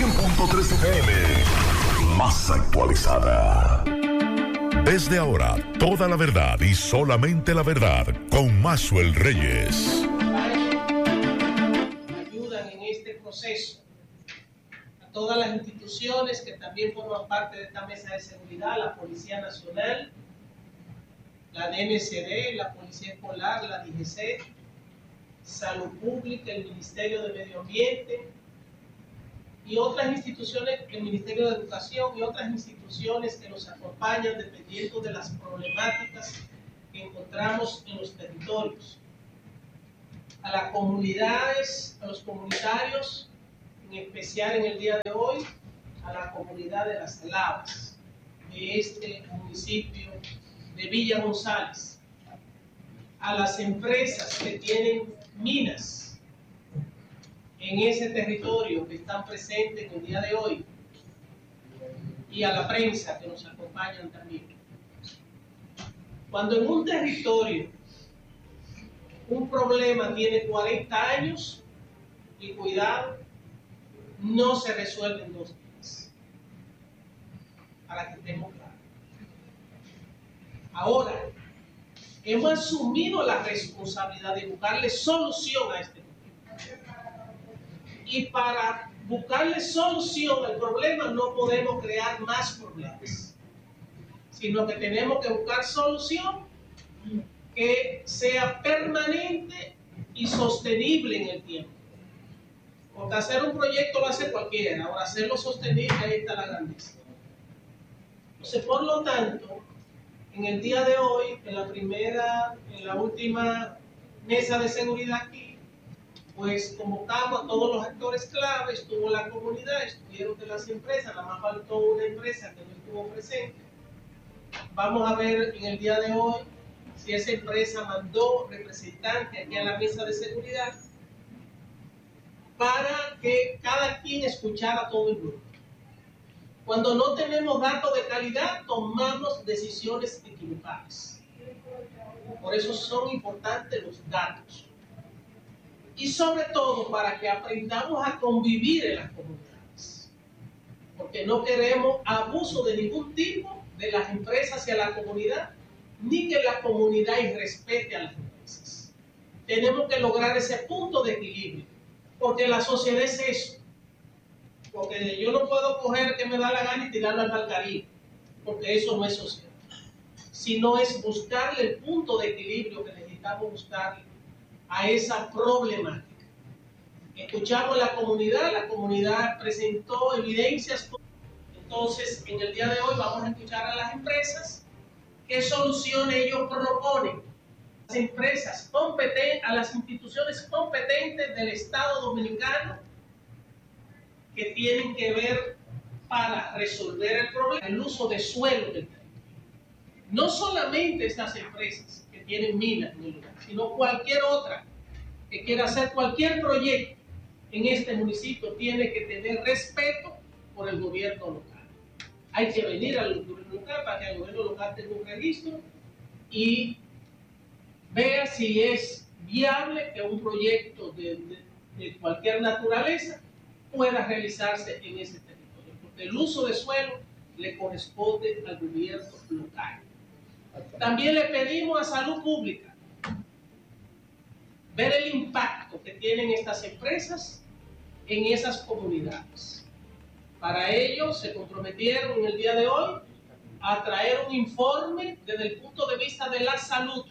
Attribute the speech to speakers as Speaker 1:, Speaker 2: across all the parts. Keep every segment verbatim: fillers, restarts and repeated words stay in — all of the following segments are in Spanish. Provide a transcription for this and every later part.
Speaker 1: cien punto tres F M, más actualizada. Desde ahora, toda la verdad y solamente la verdad con Maxwell Reyes.
Speaker 2: Ayudan en este proceso a todas las instituciones que también forman parte de esta mesa de seguridad, la Policía Nacional, la D N C D, la Policía Escolar, la D G C, Salud Pública, el Ministerio de Medio Ambiente y otras instituciones, el Ministerio de Educación y otras instituciones que nos acompañan dependiendo de las problemáticas que encontramos en los territorios. A las comunidades, a los comunitarios, en especial en el día de hoy, a la comunidad de Las Lavas, de este municipio de Villa González, a las empresas que tienen minas en ese territorio que están presentes en el día de hoy y a la prensa que nos acompañan también. Cuando en un territorio un problema tiene cuarenta años, y cuidado, no se resuelve en dos días, para que estemos claros. Ahora, hemos asumido la responsabilidad de buscarle solución a este problema. Y para buscarle solución al problema no podemos crear más problemas, sino que tenemos que buscar solución que sea permanente y sostenible en el tiempo. Porque hacer un proyecto lo hace cualquiera, ahora hacerlo sostenible, ahí está la grandeza. Entonces, por lo tanto, en el día de hoy, en la primera, en la última mesa de seguridad aquí, pues convocamos a todos los actores clave, estuvo la comunidad, estuvieron de las empresas, nada más faltó una empresa que no estuvo presente. Vamos a ver en el día de hoy si esa empresa mandó representantes aquí a la mesa de seguridad para que cada quien escuchara a todo el grupo. Cuando no tenemos datos de calidad, tomamos decisiones equivocadas. Por eso son importantes los datos. Y sobre todo para que aprendamos a convivir en las comunidades. Porque no queremos abuso de ningún tipo de las empresas hacia la comunidad, ni que la comunidad irrespete a las empresas. Tenemos que lograr ese punto de equilibrio. Porque la sociedad es eso. Porque yo no puedo coger que me da la gana y tirarlo al Mar Caribe, porque eso no es sociedad. Sino es buscarle el punto de equilibrio que necesitamos buscarle a esa problemática. Escuchamos la comunidad, la comunidad presentó evidencias. Entonces, en el día de hoy vamos a escuchar a las empresas qué soluciones ellos proponen. Las empresas competentes, a las instituciones competentes del Estado Dominicano que tienen que ver para resolver el problema, el uso de suelo del país. No solamente estas empresas que tienen minas en el lugar, sino cualquier otra que quiera hacer cualquier proyecto en este municipio tiene que tener respeto por el gobierno local. Hay que venir al gobierno local para que el gobierno local tenga un registro y vea si es viable que un proyecto de, de, de cualquier naturaleza pueda realizarse en ese territorio, porque el uso de suelo le corresponde al gobierno local. También le pedimos a Salud Pública ver el impacto que tienen estas empresas en esas comunidades. Para ello se comprometieron en el día de hoy a traer un informe desde el punto de vista de la salud.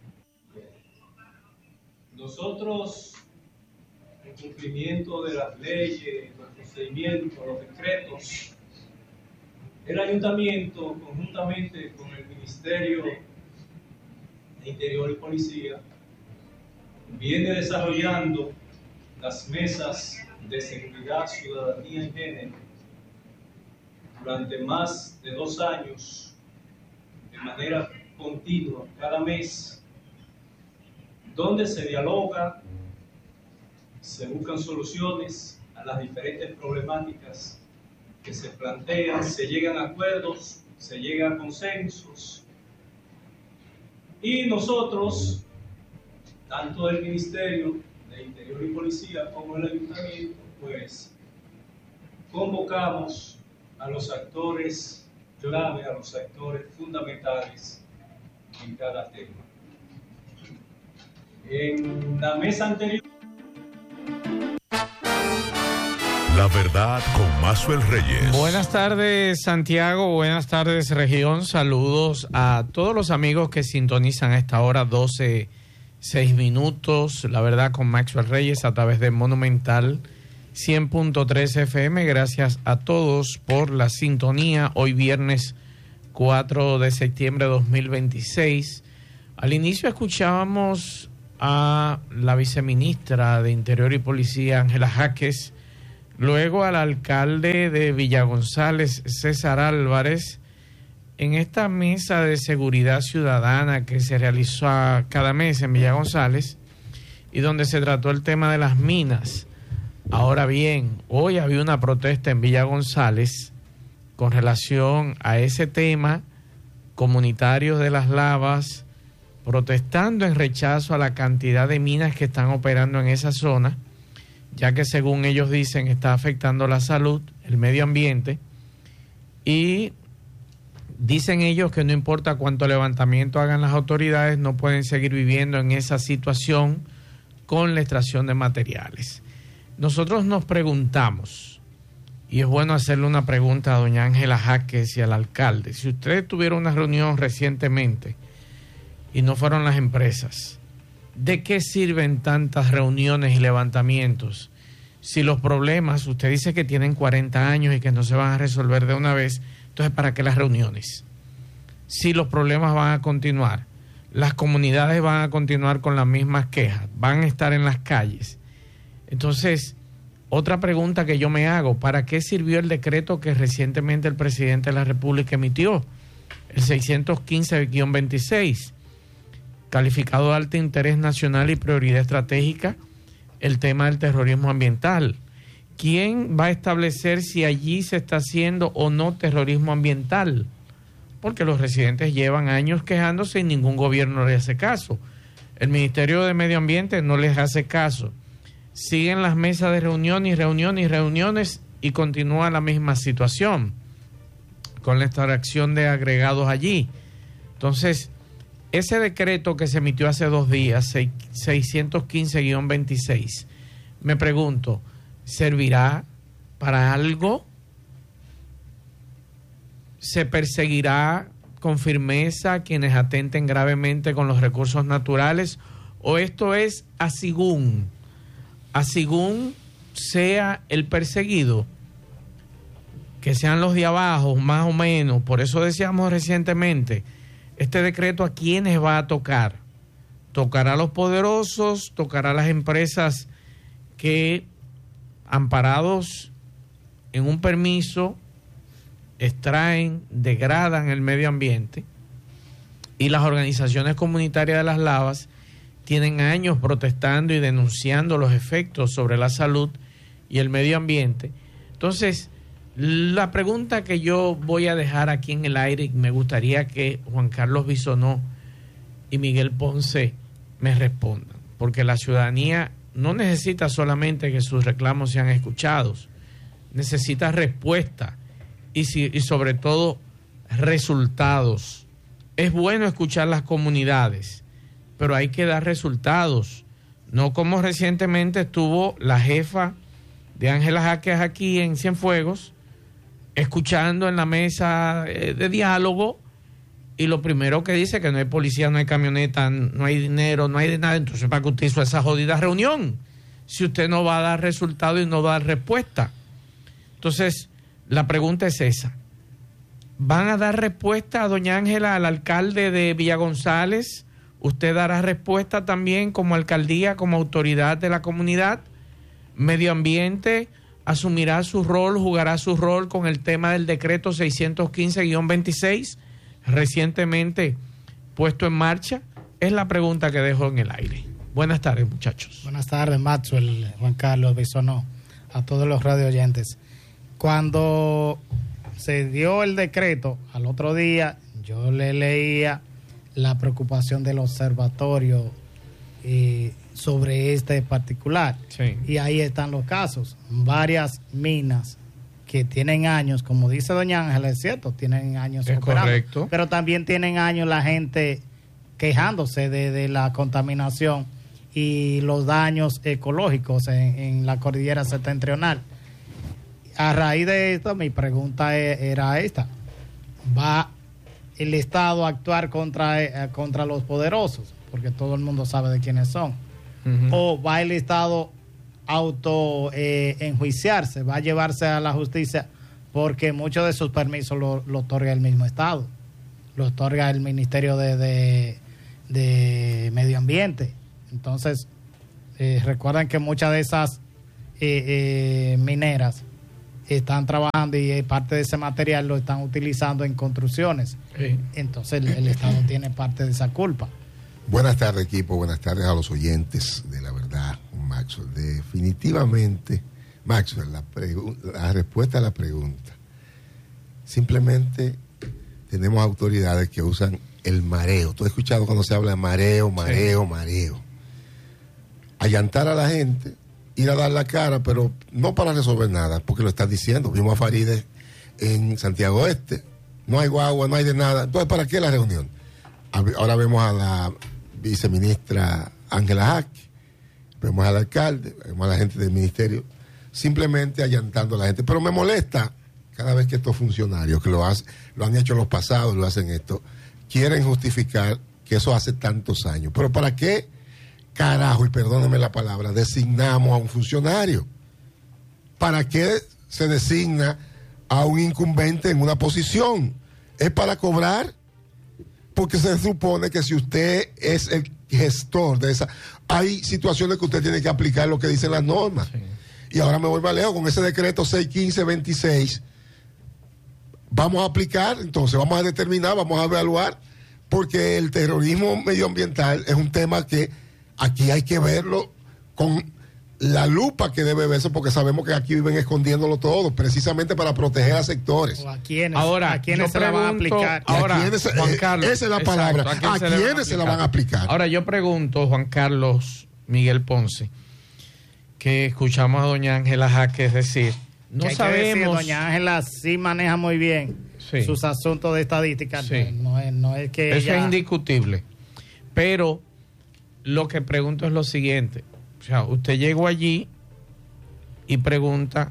Speaker 3: Nosotros, en cumplimiento de las leyes, los procedimientos, los decretos, el ayuntamiento, conjuntamente con el Ministerio de Interior y Policía, viene desarrollando las mesas de seguridad, ciudadanía y género durante más de dos años, de manera continua, cada mes, donde se dialoga, se buscan soluciones a las diferentes problemáticas que se plantean, se llegan a acuerdos, se llegan a consensos. Y nosotros, tanto el Ministerio de Interior y Policía como el Ayuntamiento, pues convocamos a los actores clave, a los actores fundamentales en cada tema. En la mesa anterior,
Speaker 1: La verdad con Maxwell Reyes.
Speaker 4: Buenas tardes, Santiago. Buenas tardes, región. Saludos a todos los amigos que sintonizan a esta hora, doce, seis minutos. La verdad con Maxwell Reyes a través de Monumental cien punto tres F M. Gracias a todos por la sintonía. Hoy viernes cuatro de septiembre de dos mil veintiséis. Al inicio escuchábamos a la viceministra de Interior y Policía, Ángela Jaques. Luego al alcalde de Villa González, César Álvarez, en esta mesa de seguridad ciudadana que se realizó cada mes en Villa González y donde se trató el tema de las minas. Ahora bien, hoy había una protesta en Villa González con relación a ese tema, comunitarios de Las Lavas protestando en rechazo a la cantidad de minas que están operando en esa zona, ya que según ellos dicen está afectando la salud, el medio ambiente, y dicen ellos que no importa cuánto levantamiento hagan las autoridades, no pueden seguir viviendo en esa situación con la extracción de materiales. Nosotros nos preguntamos, y es bueno hacerle una pregunta a doña Ángela Jaques y al alcalde, si ustedes tuvieron una reunión recientemente y no fueron las empresas, ¿de qué sirven tantas reuniones y levantamientos? Si los problemas, usted dice que tienen cuarenta años y que no se van a resolver de una vez, entonces ¿para qué las reuniones? Si los problemas van a continuar, las comunidades van a continuar con las mismas quejas, van a estar en las calles. Entonces, otra pregunta que yo me hago, ¿para qué sirvió el decreto que recientemente el presidente de la República emitió? El seiscientos quince guión veintiséis, calificado de alto interés nacional y prioridad estratégica, el tema del terrorismo ambiental. ¿Quién va a establecer si allí se está haciendo o no terrorismo ambiental? Porque los residentes llevan años quejándose y ningún gobierno les hace caso. El Ministerio de Medio Ambiente no les hace caso. Siguen las mesas de reunión y reunión y reuniones y continúa la misma situación con la extracción de agregados allí. Entonces, ese decreto que se emitió hace dos días, seiscientos quince guión veintiséis, me pregunto, ¿servirá para algo? ¿Se perseguirá con firmeza a quienes atenten gravemente con los recursos naturales? ¿O esto es a según, a según sea el perseguido? Que sean los de abajo, más o menos. Por eso decíamos recientemente, este decreto a quiénes va a tocar. Tocará a los poderosos, tocará a las empresas que, amparados en un permiso, extraen, degradan el medio ambiente, y las organizaciones comunitarias de Las Lavas tienen años protestando y denunciando los efectos sobre la salud y el medio ambiente. Entonces, la pregunta que yo voy a dejar aquí en el aire, y me gustaría que Juan Carlos Bisonó y Miguel Ponce me respondan, porque la ciudadanía no necesita solamente que sus reclamos sean escuchados, necesita respuesta y, si, y sobre todo resultados. Es bueno escuchar las comunidades, pero hay que dar resultados, no como recientemente estuvo la jefa de Ángela Jaques aquí en Cienfuegos, escuchando en la mesa de diálogo, y lo primero que dice que no hay policía, no hay camioneta, no hay dinero, no hay de nada. Entonces, ¿para qué usted hizo esa jodida reunión? Si usted no va a dar resultado y no va a dar respuesta. Entonces, la pregunta es esa. ¿Van a dar respuesta a doña Ángela, al alcalde de Villa González? ¿Usted dará respuesta también como alcaldía, como autoridad de la comunidad? ¿Medio ambiente asumirá su rol, jugará su rol con el tema del decreto seiscientos quince guión veintiséis, recientemente puesto en marcha? Es la pregunta que dejo en el aire. Buenas tardes, muchachos.
Speaker 5: Buenas tardes, Maxwell, Juan Carlos Bisonó, a todos los radio oyentes. Cuando se dio el decreto, al otro día yo le leía la preocupación del observatorio eh, sobre este particular.
Speaker 4: Sí.
Speaker 5: Y ahí están los casos. Varias minas que tienen años, como dice doña Ángela, es cierto, tienen años
Speaker 4: es
Speaker 5: operando,
Speaker 4: correcto.
Speaker 5: pero también tienen años la gente quejándose de, de la contaminación y los daños ecológicos en, en la cordillera septentrional. A raíz de esto, mi pregunta e, era esta: ¿va el Estado a actuar contra, eh, contra los poderosos? Porque todo el mundo sabe de quiénes son. Uh-huh. ¿O va el Estado auto eh, enjuiciarse, va a llevarse a la justicia? Porque muchos de esos permisos lo, lo otorga el mismo Estado, lo otorga el Ministerio de, de, de Medio Ambiente. Entonces, eh, recuerden que muchas de esas eh, eh, mineras están trabajando y parte de ese material lo están utilizando en construcciones. Sí. Entonces el, el Estado tiene parte de esa culpa.
Speaker 6: Buenas tardes, equipo. Buenas tardes a los oyentes de La Verdad, Maxwell. Definitivamente, Maxwell, la, pregu- la respuesta a la pregunta. Simplemente tenemos autoridades que usan el mareo. Tú has escuchado cuando se habla de mareo, mareo, sí. mareo. Allantar a la gente, ir a dar la cara, pero no para resolver nada, porque lo están diciendo. Vimos a Faride en Santiago Este. No hay guagua, no hay de nada. Entonces, ¿para qué la reunión? Ahora vemos a la viceministra Ángela Jaque, vemos al alcalde, vemos a la gente del ministerio, simplemente allantando a la gente. Pero me molesta cada vez que estos funcionarios, que lo, hace, lo han hecho en los pasados, lo hacen esto, quieren justificar que eso hace tantos años. ¿Pero para qué carajo, y perdónenme la palabra, designamos a un funcionario? ¿Para qué se designa a un incumbente en una posición? ¿Es para cobrar? Porque se supone que si usted es el gestor de esa, hay situaciones que usted tiene que aplicar lo que dicen las normas. Sí. Y ahora me voy más lejos, con ese decreto seiscientos quince veintiséis, vamos a aplicar, entonces vamos a determinar, vamos a evaluar, porque el terrorismo medioambiental es un tema que aquí hay que verlo con la lupa que debe verse, porque sabemos que aquí viven escondiéndolo todo, precisamente para proteger a sectores.
Speaker 5: O a quienes,
Speaker 4: ahora,
Speaker 5: a quienes se
Speaker 4: pregunto,
Speaker 5: la van a aplicar.
Speaker 4: Ahora,
Speaker 6: quiénes,
Speaker 4: Juan Carlos,
Speaker 6: esa es la
Speaker 4: exacto,
Speaker 6: palabra.
Speaker 4: ¿a, quién
Speaker 6: ¿A
Speaker 4: se
Speaker 6: quiénes se la van a aplicar?
Speaker 4: Ahora, yo pregunto, Juan Carlos Miguel Ponce, que escuchamos a doña Ángela Jaque, es decir, no
Speaker 5: hay
Speaker 4: sabemos...
Speaker 5: Que decir, doña Ángela sí maneja muy bien sí. sus asuntos de estadística.
Speaker 4: Sí.
Speaker 5: No, no, es, no es que
Speaker 4: Eso
Speaker 5: ella...
Speaker 4: es indiscutible. Pero lo que pregunto es lo siguiente. O sea, usted llegó allí y pregunta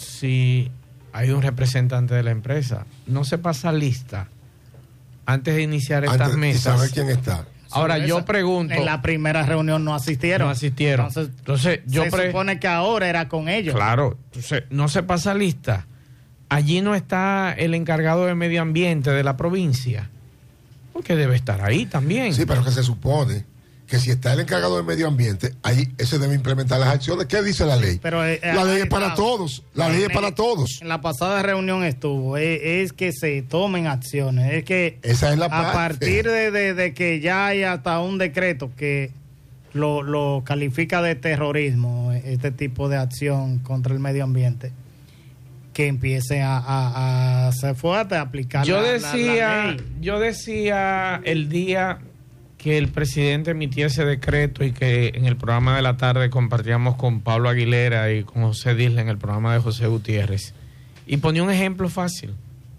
Speaker 4: si hay un representante de la empresa. No se pasa lista antes de iniciar estas
Speaker 6: antes,
Speaker 4: mesas.
Speaker 6: Y saber quién está.
Speaker 4: Ahora yo pregunto.
Speaker 5: En la primera reunión no asistieron.
Speaker 4: No asistieron.
Speaker 5: Entonces,
Speaker 4: entonces yo
Speaker 5: se
Speaker 4: pre...
Speaker 5: supone que ahora era con ellos.
Speaker 4: Claro. Entonces no se pasa lista. Allí no está el encargado de medio ambiente de la provincia. Porque debe estar ahí también.
Speaker 6: Sí, pero que se supone que si está el encargado del medio ambiente, ahí ese debe implementar las acciones. ¿Qué dice la ley?
Speaker 5: Pero, eh,
Speaker 6: la ley es para todos. La ley es para todos.
Speaker 5: En la pasada reunión estuvo. Es, es que se tomen acciones. Es que
Speaker 6: esa es la
Speaker 5: a
Speaker 6: parte.
Speaker 5: partir de, de, de que ya hay hasta un decreto que lo, lo califica de terrorismo, este tipo de acción contra el medio ambiente, que empiece a, a, a ser fuerte, a aplicar
Speaker 4: yo
Speaker 5: la,
Speaker 4: decía,
Speaker 5: la, la ley.
Speaker 4: Yo decía el día que el presidente emitió ese decreto y que en el programa de la tarde compartíamos con Pablo Aguilera y con José Disla en el programa de José Gutiérrez, y ponía un ejemplo fácil.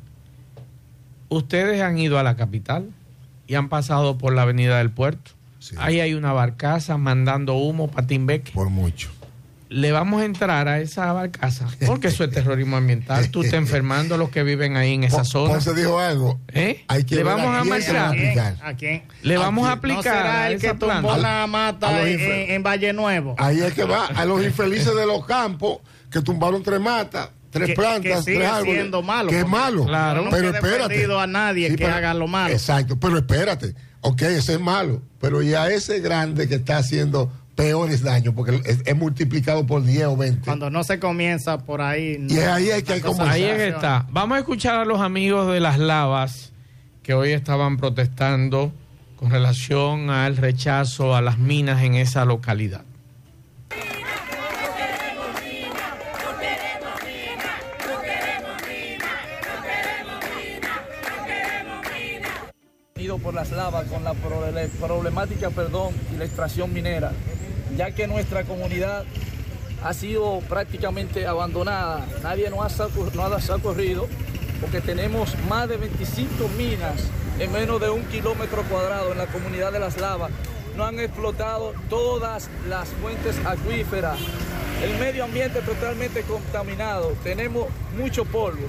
Speaker 4: Ustedes han ido a la capital y han pasado por la avenida del puerto. Sí. Ahí hay una barcaza mandando humo para Timbeque.
Speaker 6: Por mucho.
Speaker 4: Le vamos a entrar a esa barcaza porque eso es terrorismo ambiental. Tú estás enfermando a los que viven ahí en esa zona.
Speaker 6: Ponce dijo algo.
Speaker 4: ¿Eh?
Speaker 6: Hay que
Speaker 4: le vamos a marcar.
Speaker 5: ¿A quién?
Speaker 4: Le
Speaker 5: ¿A
Speaker 4: vamos
Speaker 5: quién?
Speaker 4: a aplicar.
Speaker 5: ¿No será
Speaker 4: a
Speaker 5: el que tumbó
Speaker 4: planta?
Speaker 5: la mata en, en Valle Nuevo?
Speaker 6: Ahí es que va. A los infelices de los campos que tumbaron tres matas, tres
Speaker 5: que,
Speaker 6: plantas,
Speaker 5: que
Speaker 6: tres árboles.
Speaker 5: Siendo malo,
Speaker 6: que es malo.
Speaker 5: Claro. No
Speaker 6: pero
Speaker 5: no
Speaker 6: espérate.
Speaker 5: a nadie sí, que
Speaker 6: pero,
Speaker 5: haga lo malo.
Speaker 6: Exacto. Pero espérate. Ok, ese es malo. Pero y a ese grande que está haciendo peores daños, porque es, es multiplicado por diez o veinte.
Speaker 5: Cuando no se comienza por ahí. No,
Speaker 6: y ahí hay que hay como
Speaker 4: ahí es que está. Vamos a escuchar a los amigos de las lavas que hoy estaban protestando con relación al rechazo a las minas en esa localidad.
Speaker 7: Por las lavas con la problemática, perdón, y la extracción minera, ya que nuestra comunidad ha sido prácticamente abandonada. Nadie nos ha, no ha socorrido porque tenemos más de veinticinco minas en menos de un kilómetro cuadrado en la comunidad de Las Lavas. No han explotado todas las fuentes acuíferas. El medio ambiente totalmente contaminado. Tenemos mucho polvo.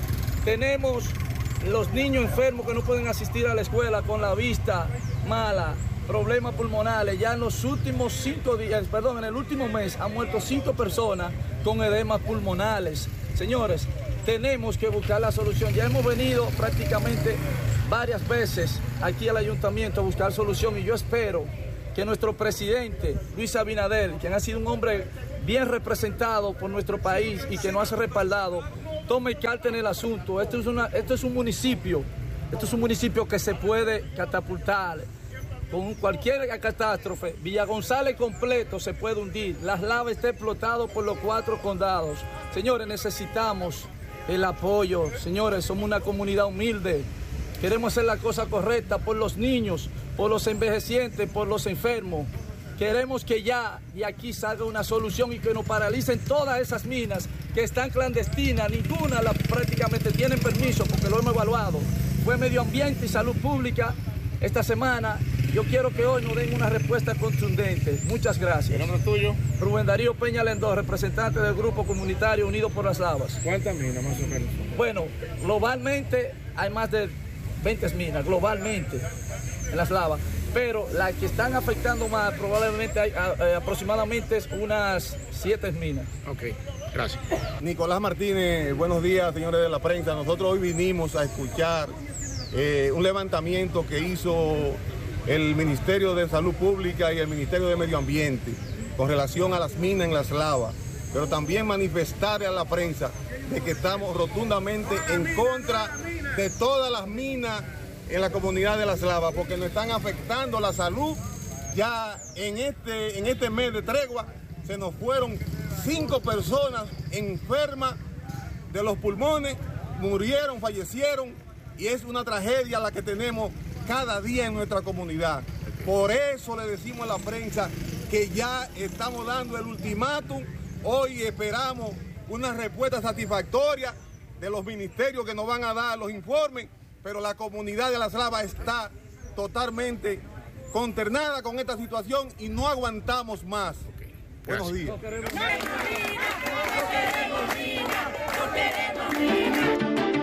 Speaker 7: Tenemos los niños enfermos que no pueden asistir a la escuela con la vista mala, problemas pulmonares. Ya en los últimos cinco días, perdón, en el último mes han muerto cinco personas con edemas pulmonares. Señores, tenemos que buscar la solución. Ya hemos venido prácticamente varias veces aquí al ayuntamiento a buscar solución y yo espero que nuestro presidente, Luis Abinader, quien ha sido un hombre bien representado por nuestro país y que nos ha respaldado, tome carta en el asunto. Esto es, una, esto es un municipio, esto es un municipio que se puede catapultar con cualquier catástrofe. Villa González completo se puede hundir. Las Lavas está explotado por los cuatro condados. Señores, necesitamos el apoyo. Señores, somos una comunidad humilde. Queremos hacer la cosa correcta por los niños, por los envejecientes, por los enfermos. Queremos que ya de aquí salga una solución y que nos paralicen todas esas minas que están clandestinas. Ninguna la, prácticamente tienen permiso porque lo hemos evaluado. Fue Medio Ambiente y Salud Pública esta semana. Yo quiero que hoy nos den una respuesta contundente. Muchas gracias. ¿El nombre tuyo? Rubén Darío Peña Lendó, representante del Grupo Comunitario Unido por las Lavas.
Speaker 8: ¿Cuántas minas más o menos?
Speaker 7: Bueno, globalmente hay más de veinte minas, globalmente, en las Lavas. Pero las que están afectando más, probablemente hay eh, aproximadamente unas siete minas.
Speaker 8: Ok, gracias.
Speaker 9: Nicolás Martínez, buenos días, señores de la prensa. Nosotros hoy vinimos a escuchar eh, un levantamiento que hizo el Ministerio de Salud Pública y el Ministerio de Medio Ambiente con relación a las minas en Las Lavas, pero también manifestar a la prensa de que estamos rotundamente en contra de todas las minas en la comunidad de Las Lavas, porque nos están afectando la salud. Ya en este, en este mes de tregua se nos fueron cinco personas enfermas de los pulmones, murieron, fallecieron, y es una tragedia la que tenemos cada día en nuestra comunidad. Por eso le decimos a la prensa que ya estamos dando el ultimátum. Hoy esperamos una respuesta satisfactoria de los ministerios que nos van a dar los informes, pero la comunidad de Las Lavas está totalmente consternada con esta situación y no aguantamos más. Okay. Buenos días. No queremos niñas, no queremos niñas, no queremos niñas.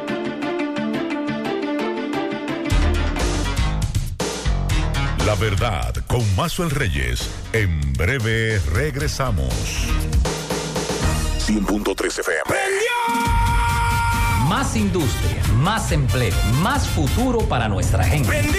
Speaker 1: La verdad con Maxwell Reyes. En breve regresamos. cien punto tres F M. ¡Prendió!
Speaker 10: Más industria, más empleo, más futuro para nuestra gente.